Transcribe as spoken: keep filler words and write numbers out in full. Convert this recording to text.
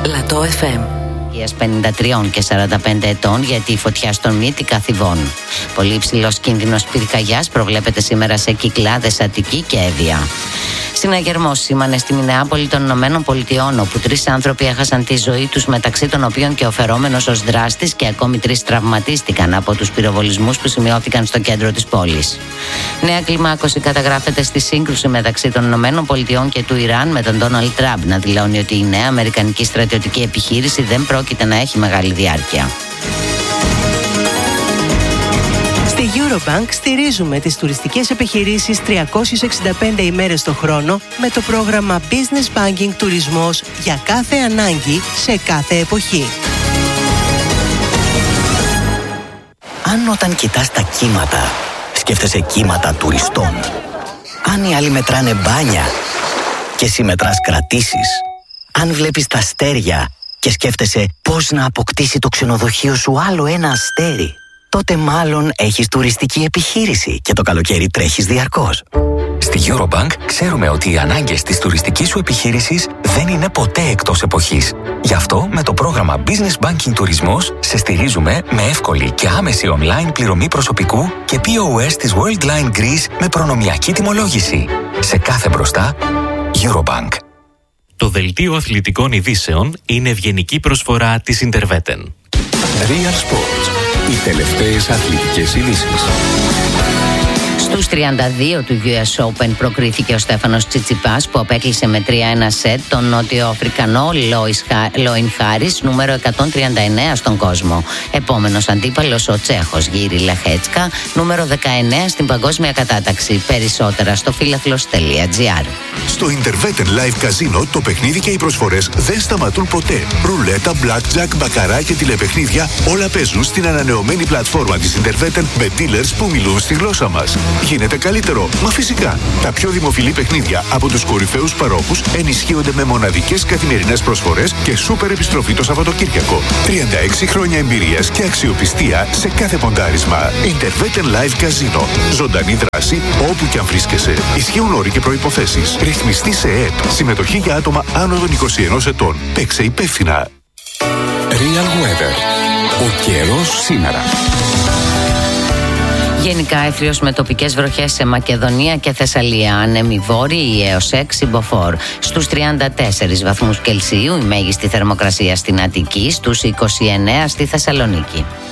Λατό εφ εμ. πενήντα τρία και σαράντα πέντε ετών γιατί η φωτιά στον Μύτικα Θηβών. Πολύ υψηλός κίνδυνος πυρκαγιάς προβλέπεται σήμερα σε Κυκλάδες, Αττική και Εύβοια. Συναγερμός σήμανε στη Μινεάπολη των Ηνωμένων Πολιτειών, όπου τρεις άνθρωποι έχασαν τη ζωή τους, μεταξύ των οποίων και ο φερόμενος ως δράστης, και ακόμη τρεις τραυματίστηκαν από τους πυροβολισμούς που σημειώθηκαν στο κέντρο της πόλης. Νέα κλιμάκωση καταγράφεται στη σύγκρουση μεταξύ των Ηνωμένων Πολιτειών και του Ιράν, με τον Ντόναλντ Τραμπ να δηλώνει ότι η νέα αμερικανική στρατιωτική επιχείρηση δεν πρόκειται να έχει μεγάλη διάρκεια. Στη Eurobank στηρίζουμε τις τουριστικές επιχειρήσεις τριακόσιες εξήντα πέντε ημέρες το χρόνο με το πρόγραμμα Business Banking Τουρισμός για κάθε ανάγκη σε κάθε εποχή. Αν όταν κοιτάς τα κύματα σκέφτεσαι κύματα τουριστών, αν οι άλλοι μετράνε μπάνια και εσύ μετράς κρατήσεις, αν βλέπεις τα αστέρια και σκέφτεσαι πώς να αποκτήσει το ξενοδοχείο σου άλλο ένα αστέρι, τότε μάλλον έχεις τουριστική επιχείρηση και το καλοκαίρι τρέχεις διαρκώς. Στη Eurobank ξέρουμε ότι οι ανάγκες της τουριστικής σου επιχείρησης δεν είναι ποτέ εκτός εποχής. Γι' αυτό με το πρόγραμμα Business Banking Τουρισμός σε στηρίζουμε με εύκολη και άμεση online πληρωμή προσωπικού και πι ο ες της Worldline Greece με προνομιακή τιμολόγηση. Σε κάθε μπροστά, Eurobank. Το δελτίο αθλητικών ειδήσεων είναι ευγενική προσφορά της Interveten. Real Sports. Οι τελευταίες αθλητικές ειδήσεις. Στους τριάντα δύο του γιου ες Open προκρίθηκε ο Στέφανος Τσιτσιπάς, που απέκλεισε με τρία ένα σετ τον Νότιο-Αφρικανό Λόιν Χάρις, νούμερο εκατόν τριάντα εννέα στον κόσμο. Επόμενος αντίπαλος ο Τσέχος Γύρι Λαχέτσκα, νούμερο δεκαεννέα στην παγκόσμια κατάταξη. Περισσότερα στο φίλαθλος τελεία τζι άρ. Στο Interveten Live Casino το παιχνίδι και οι προσφορές δεν σταματούν ποτέ. Ρουλέτα, blackjack, μπακαρά και τηλεπαιχνίδια όλα παίζουν στην ανανεωμένη πλατφόρμα της Interveten με dealers που μιλούν στη γλώσσα μας. Γίνεται καλύτερο, μα φυσικά. Τα πιο δημοφιλή παιχνίδια από τους κορυφαίους παρόχους ενισχύονται με μοναδικές καθημερινές προσφορές και σούπερ επιστροφή το Σαββατοκύριακο. τριάντα έξι χρόνια εμπειρίας και αξιοπιστία σε κάθε ποντάρισμα. Interveten Live Casino. Ζωντανή δράση όπου και αν βρίσκεσαι. Ισχύουν όροι και προϋποθέσεις. Ρυθμιστή σε ΕΕΠ. Συμμετοχή για άτομα άνω των είκοσι ενός ετών. Παίξε υπεύθυνα. Real Weather. Ο καιρός σήμερα. Γενικά εύθριος με τοπικές βροχές σε Μακεδονία και Θεσσαλία. Άνεμοι βόρειοι έως έξι μποφόρ. Στους τριάντα τέσσερις βαθμούς Κελσίου η μέγιστη θερμοκρασία στην Αττική, στους είκοσι εννέα στη Θεσσαλονίκη.